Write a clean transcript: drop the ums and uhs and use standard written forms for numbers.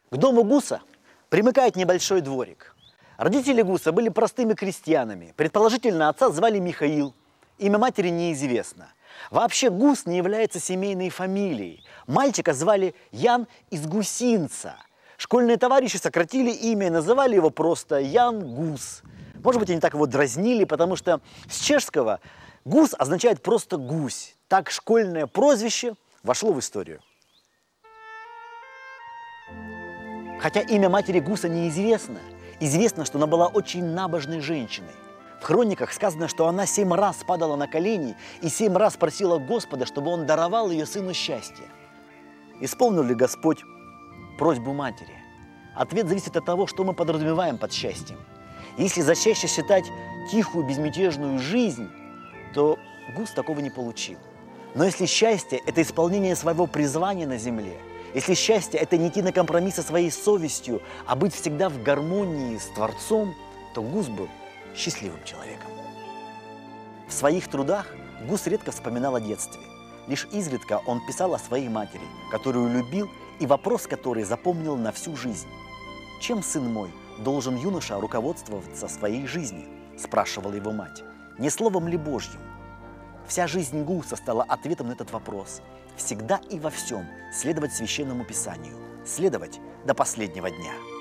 К дому гуса примыкает небольшой дворик. Родители гуса были простыми крестьянами. Предположительно, отца звали Михаил. Имя матери неизвестно. Вообще гус не является семейной фамилией. Мальчика звали Ян из Гусинца. Школьные товарищи сократили имя и называли его просто Ян Гус. Может быть, они так его дразнили, потому что с чешского гус означает просто гусь. Так школьное прозвище вошло в историю. Хотя имя матери гуса неизвестно, известно, что она была очень набожной женщиной. В хрониках сказано, что она 7 раз падала на колени и 7 раз просила Господа, чтобы он даровал ее сыну счастье. Исполнил ли Господь просьбу матери? Ответ зависит от того, что мы подразумеваем под счастьем. Если за счастье считать тихую, безмятежную жизнь, то гус такого не получил. Но если счастье – это исполнение своего призвания на земле, если счастье – это не идти на компромисс со своей совестью, а быть всегда в гармонии с Творцом, то гус был счастливым человеком. В своих трудах гус редко вспоминал о детстве. Лишь изредка он писал о своей матери, которую любил и вопрос который запомнил на всю жизнь. «Чем, сын мой, должен юноша руководствоваться своей жизнью?» – спрашивала его мать. «Не словом ли Божьим?» Вся жизнь гуса стала ответом на этот вопрос. Всегда и во всем следовать священному писанию, следовать до последнего дня.